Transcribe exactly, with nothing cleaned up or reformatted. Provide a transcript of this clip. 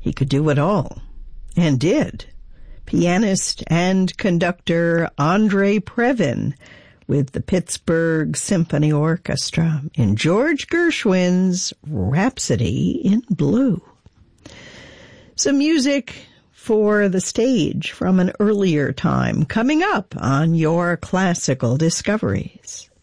He could do it all, and did. Pianist and conductor Andre Previn with the Pittsburgh Symphony Orchestra in George Gershwin's Rhapsody in Blue. Some music for the stage from an earlier time coming up on your classical discoveries.